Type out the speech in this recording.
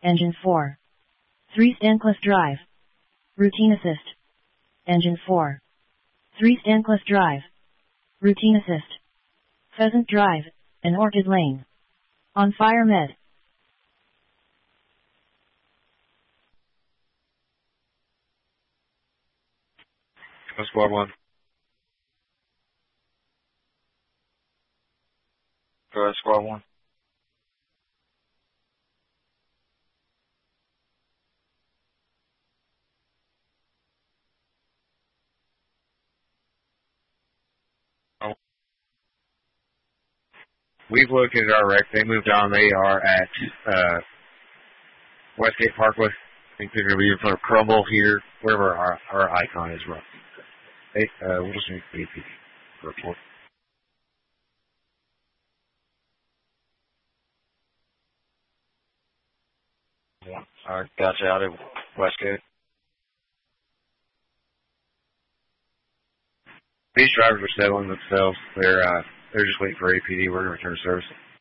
Engine 4. 3 Stankless Drive. Routine Assist. Engine 4. 3 Stankless Drive. Routine Assist. Pheasant Drive, and Orchid Lane. On fire med. Squad 1. Go ahead, Squad 1. We've located our wreck. They moved on. They are at Westgate Parkway. I think they're going to be in front of Crumble here, wherever our icon is. Right. We'll just make the AP report. Alright, gotcha. Out at Westgate. These drivers are settling themselves. They're just waiting for APD. We're going to return to service.